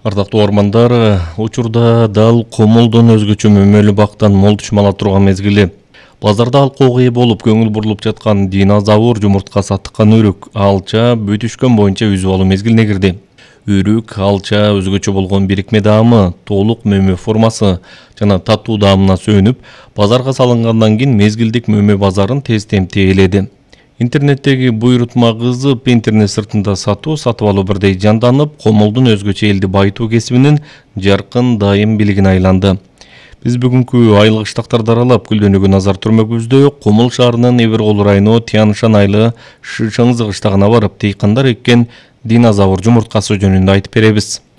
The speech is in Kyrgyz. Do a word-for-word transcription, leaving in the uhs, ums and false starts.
Ардактуу угармандар, учурда дал комолдон өзгөчө мөмөлүү бактан мол түшүм ала турган мезгили. Базарда алкоого ээ болуп көңүл бурулуп жаткан динозавр жумурткасы аттыккан өрүк, алча, бүтүшкөн боюнча үзүп алуу мезгилине кирди. Өрүк, алча өзгөчө болгон бирикме даамы, толук мөмө формасы жана татуу даамына сүйүнүп, базарга салынгандан кийин мезгилдик мөмө базарын тез темтээледи. Интернеттеги буйрутма кызып, интернет сыртында сатуу, сатып алуу бирдей жанданып, комолдун өзгөчө элди байытуу кесибинин жаркын дайым билигине айланды. Биз бүгүнкү айылык ыштактарды аралап, Гүлдөнүүгө назар түрмөгүбүздө Комол шаарынын Эбер-Кол району Тянышан айылы Шыңзы кыштагына барып, дыйкандар эккен динозавр жумурткасы жөнүндө айтып беребиз.